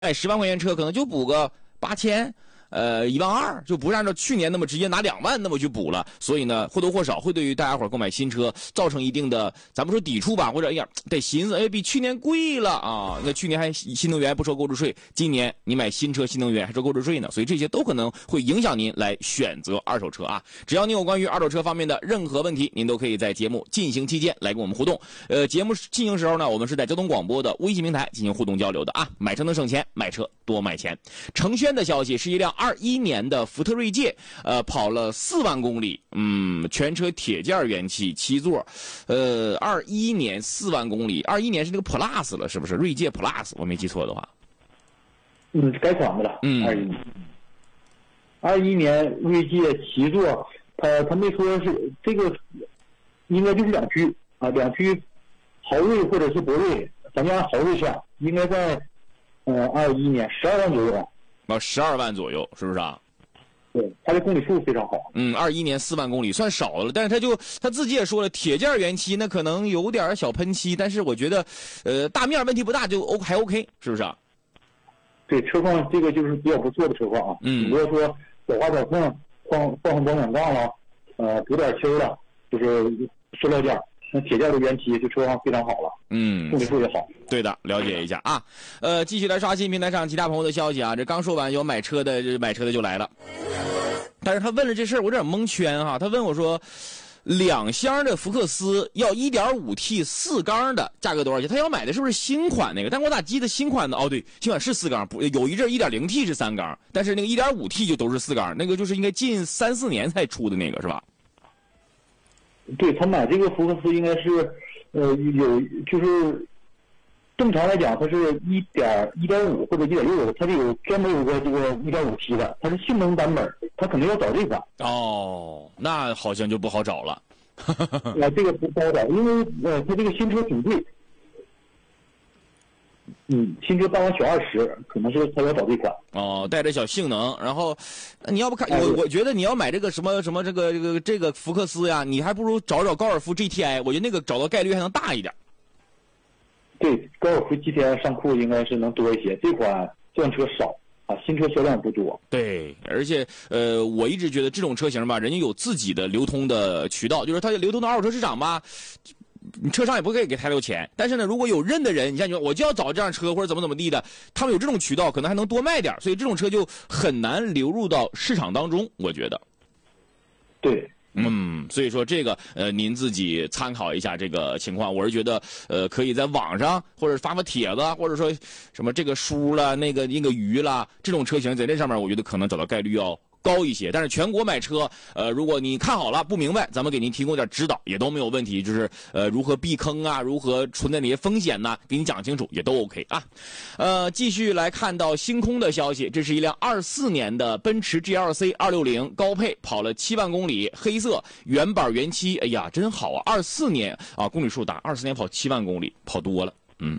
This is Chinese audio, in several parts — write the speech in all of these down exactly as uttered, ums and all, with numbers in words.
买十万块钱车可能就补个八千。呃，一万二就不是按照去年那么直接拿两万那么去补了，所以呢，或多或少会对于大家伙购买新车造成一定的，咱不说抵触吧，或者哎呀得寻思，哎，比去年贵了啊。那去年还新能源不收购置税，今年你买新车新能源还收购置税呢，所以这些都可能会影响您来选择二手车啊。只要你有关于二手车方面的任何问题，您都可以在节目进行期间来跟我们互动。呃，节目进行时候呢，我们是在交通广播的微信平台进行互动交流的啊。买车能省钱，买车多买钱。程轩的消息是一辆二一年的福特锐界，呃，跑了四万公里，嗯，全车铁件原漆，七座，呃，二一年四万公里，二一年是那个 Plus 了，是不是？锐界 Plus， 我没记错的话。 嗯，改款的了。 嗯， 二一，二一年锐界七座，他他没说是这个，应该就是两驱啊，两驱豪锐或者是博瑞，咱就按豪锐算，应该在呃二一年十二万左右。 啊，十二万左右，是不是啊？ 对，它的公里数非常好。 嗯，二一年四万公里算少了，但是他就他自己也说了，铁件原漆那可能有点小喷漆，但是我觉得，呃，大面问题不大，就 O 还 OK， 是不是啊？ 对，车况这个就是比较不错的车况啊。 嗯。 如果说小花小缝、放放保险杠了，呃，补点漆了，就是塑料件。那铁件的原漆就车况非常好了， 嗯， 公里数也好。 对的，了解一下啊。呃，继续来刷新平台上其他朋友的消息啊。这刚说完有买车的，买车的就来了。但是他问了这事儿，我有点蒙圈哈。他问我说，两厢的福克斯要 一点五 T 四缸的价格多少钱？他要买的是不是新款那个？但我咋记得新款的？哦，对，新款是四缸，不有一阵 一点零 T 是三缸，但是那个 一点五 T 就都是四缸，那个就是应该近三四年才出的那个是吧？ 对，他买这个福克斯应该是，呃，有就是正常来讲，它是一点一点五或者一点六的，它就有专门有个这个一点五 T 的，它是性能版本，它肯定要找这款。 哦，那好像就不好找了。 啊，这个不好找，因为呃，它这个新车挺贵。嗯，新车办完小二十，可能是他要找这款。 哦，带着小性能，然后你要不看我，我觉得你要买这个什么什么这个这个这个福克斯呀，你还不如找找高尔夫 G T I， 我觉得那个找到概率还能大一点。 对，高尔夫 G T I 上库应该是能多一些，这款这辆车少啊，新车销量不多。 对，而且呃，我一直觉得这种车型吧，人家有自己的流通的渠道，就是它流通的二手车市场吧。你车商也不可以给太多钱，但是呢，如果有认的人，你像你说我就要找这样车或者怎么怎么地的，他们有这种渠道，可能还能多卖点，所以这种车就很难流入到市场当中，我觉得。 对， 嗯，所以说这个呃，您自己参考一下这个情况，我是觉得呃，可以在网上或者发发帖子，或者说什么这个书啦、那个那个鱼啦，这种车型在这上面，我觉得可能找到概率要高一些。但是全国买车，呃，如果你看好了不明白，咱们给您提供点指导也都没有问题，就是呃如何避坑啊，如何存在哪些风险呢，给你讲清楚也都 OK 啊。呃，继续来看到星空的消息，这是一辆二四年的奔驰 G L C 二六零高配，跑了七万公里，黑色原版原漆，哎呀，真好啊！二四年啊，公里数大，二四年跑七万公里，跑多了，嗯。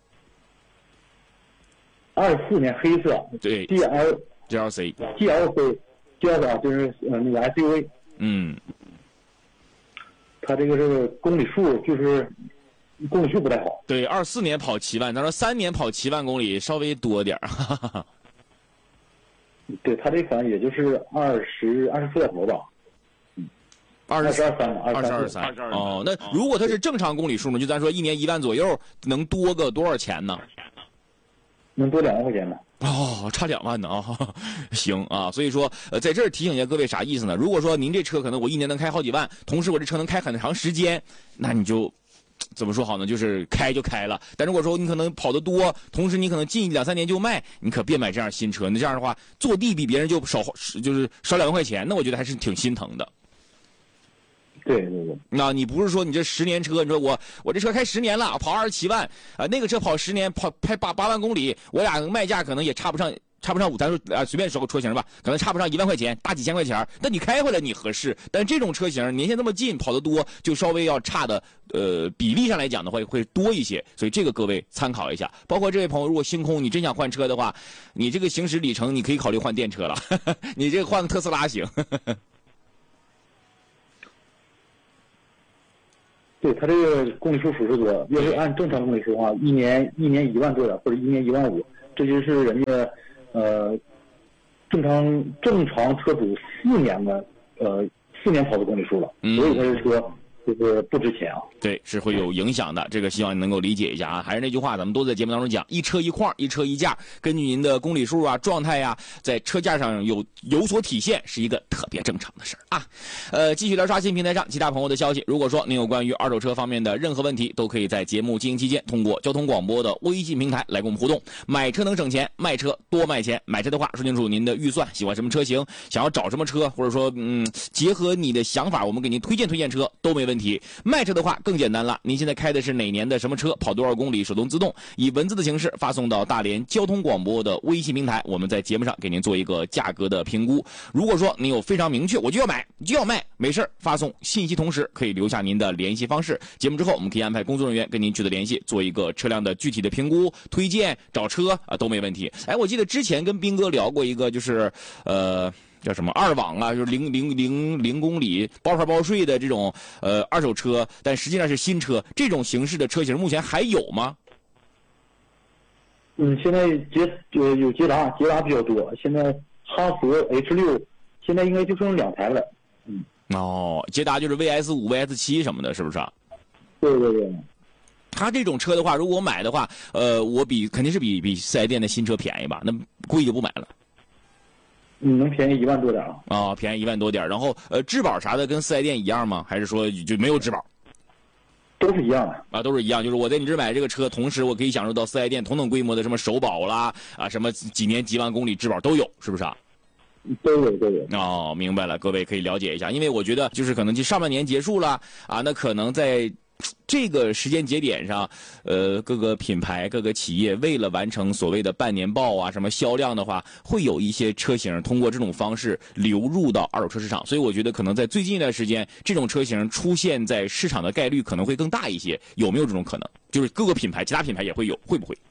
二四年黑色， 对 ，G L G L C G L C。第二个就是呃那个 S U V， 嗯， 它这个这个公里数就是公里数不太好。 对，二四年跑七万，他说三年跑七万公里稍微多点儿。哈哈哈。 对，它这款也就是二十二十出点头吧。嗯，二十二三， 二十二三。哦，那如果它是正常公里数呢？就咱说一年一万左右，能多个多少钱呢？ 能多两万块钱呢。 哦，差两万呢啊、哦，行啊，所以说呃，在这儿提醒一下各位啥意思呢？如果说您这车可能我一年能开好几万，同时我这车能开很长时间，那你就怎么说好呢？就是开就开了。但如果说你可能跑得多，同时你可能近两三年就卖，你可别买这样新车。那这样的话，坐地比别人就少，就是少两万块钱，那我觉得还是挺心疼的。 对对对， 那你不是说你这十年车，你说我我这车开十年了，跑二十七万啊，那个车跑十年跑开八八万公里，我俩卖价可能也差不上，差不上五，咱说啊随便说个车型吧，可能差不上一万块钱，大几千块钱，但你开回来你合适，但这种车型年限那么近，跑得多，就稍微要差的，呃，比例上来讲的话会多一些，所以这个各位参考一下。包括这位朋友，如果星空你真想换车的话，你这个行驶里程你可以考虑换电车了，呵呵你这个换个特斯拉行。呵呵对，它这个公里数属实多，要是按正常公里数的话，一年一年一万多点，或者一年一万五， 这就是人家呃正常正常车主四年的呃四年跑的公里数了， 嗯、 所以他是说就是不值钱啊。 对，是会有影响的，这个希望你能够理解一下啊。还是那句话，咱们都在节目当中讲，一车一况，一车一价，根据您的公里数啊、状态呀、啊，在车价上有有所体现，是一个特别正常的事儿啊。呃，继续来刷新平台上其他朋友的消息。如果说您有关于二手车方面的任何问题，都可以在节目进行期间通过交通广播的微信平台来跟我们互动。买车能省钱，卖车多卖钱。买车的话，说清楚您的预算，喜欢什么车型，想要找什么车，或者说嗯，结合你的想法，我们给您推荐推荐车都没问题。卖车的话更简单了，您现在开的是哪年的什么车，跑多少公里，手动自动，以文字的形式发送到大连交通广播的微信平台，我们在节目上给您做一个价格的评估。如果说您有非常明确，我就要买就要卖，没事发送信息，同时可以留下您的联系方式，节目之后我们可以安排工作人员跟您取得联系，做一个车辆的具体的评估、推荐、找车啊都没问题。哎，我记得之前跟斌哥聊过一个，就是呃叫什么二网啊，就是零零零零公里包牌包税的这种呃二手车，但实际上是新车，这种形式的车型目前还有吗？ 嗯，现在捷有有捷达，捷达比较多。现在哈弗 H 六，现在应该就剩两台了。嗯， 哦，捷达就是 V S 五、V S 七什么的，是不是啊？ 对对对。 他这种车的话，如果我买的话，呃，我比肯定是比比四 S 店的新车便宜吧？那估计就不买了。 嗯，能便宜一万多点啊？ 啊、哦，便宜一万多点。然后呃，质保啥的跟四 S 店一样吗？还是说就没有质保？ 都是一样的啊，都是一样。就是我在你这买这个车，同时我可以享受到四 S 店同等规模的什么首保啦，啊，什么几年几万公里质保都有，是不是啊？ 都有都有。 哦，明白了，各位可以了解一下，因为我觉得就是可能就上半年结束了啊，那可能在这个时间节点上，呃，各个品牌、各个企业为了完成所谓的半年报啊、什么销量的话，会有一些车型通过这种方式流入到二手车市场。所以我觉得可能在最近一段时间，这种车型出现在市场的概率可能会更大一些。有没有这种可能？就是各个品牌、其他品牌也会有，会不会？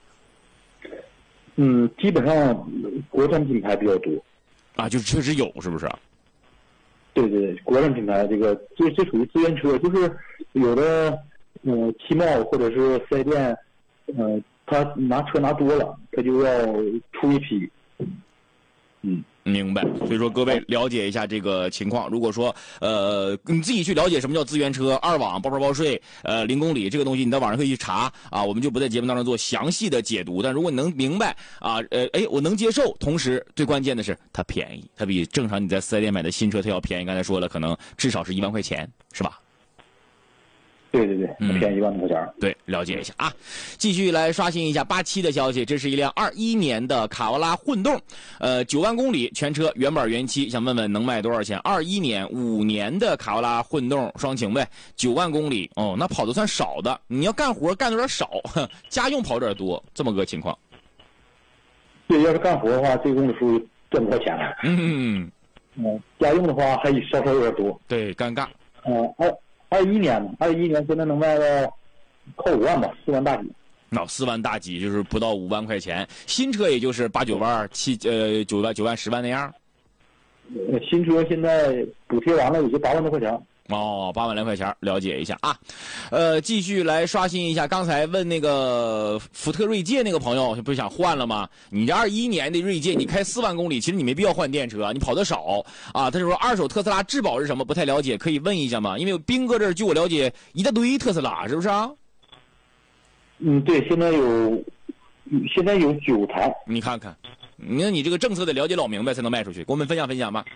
嗯，基本上国产品牌比较多。 啊，就是确实有，是不是？ 对对对，国产品牌这个这这属于资源车，就是有的呃汽贸或者是四 S 店，呃，他拿车拿多了，他就要出一批。嗯， 明白。所以说各位了解一下这个情况。如果说呃你自己去了解什么叫资源车、二网、包牌包税、呃零公里这个东西，你在网上可以去查啊，我们就不在节目当中做详细的解读。但如果你能明白啊，呃哎我能接受，同时最关键的是它便宜，它比正常你在四 S 店买的新车它要便宜。刚才说了，可能至少是一万块钱，是吧？ 对对对，便宜一万多块钱、 嗯。对，了解一下啊。继续来刷新一下八七的消息，这是一辆二一年的卡罗拉混动，呃，九万公里，全车原版原漆，想问问能卖多少钱？二一年五年的卡罗拉混动双擎呗，九万公里哦，那跑的算少的。你要干活干的有点少，家用跑有点多，这么个情况。 对，要是干活的话，这个公里数赚不到钱了。 嗯嗯，家用的话还稍稍有点多。 对，尴尬。 嗯，二二一年，二一年现在能卖到靠五万吧，四万大几。 那四万大几就是不到五万块钱，新车也就是八九万、七呃九万、九万、十万那样。 呃，新车现在补贴完了也就八万多块钱。 哦，八万来块钱，了解一下啊。呃，继续来刷新一下，刚才问那个福特锐界那个朋友，不是想换了吗？你这二一年的锐界，你开四万公里，其实你没必要换电车，你跑得少啊。他就说二手特斯拉质保是什么，不太了解，可以问一下吗？因为斌哥这儿据我了解一大堆特斯拉，是不是啊？ 嗯，对，现在有，现在有九台。 你看看，那你这个政策得了解老明白才能卖出去，给我们分享分享吧。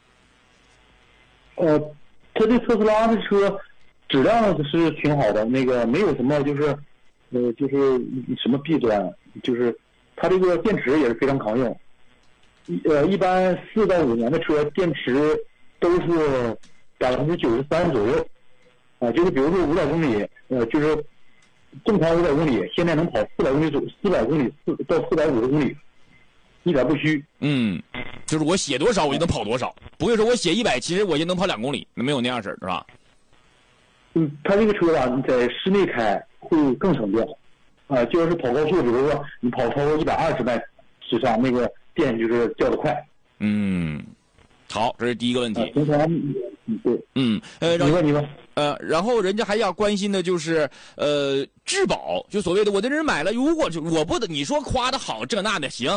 呃。他这特斯拉的车质量是挺好的，那个没有什么就是，呃，就是什么弊端，就是它这个电池也是非常抗用。呃，一般四到五年的车电池都是百分之九十三左右，啊、呃，就是比如说五百公里，呃，就是正常五百公里，现在能跑四百公里左四百公里四到四百五十公里，一点不虚。 嗯。就是我写多少我就能跑多少，不会说我写一百，其实我就能跑两公里，没有那样式是吧？ 嗯，它这个车吧，你在室内开会更省电，啊、呃，就是跑高速，比如说你跑超过一百二十迈之上，那个电就是掉得快。 嗯，好，这是第一个问题。 呃、平常嗯，对， 嗯，呃， 你问你问。 呃，然后人家还要关心的就是，呃，质保，就所谓的我这人买了，如果就我不得你说夸的好这那的行，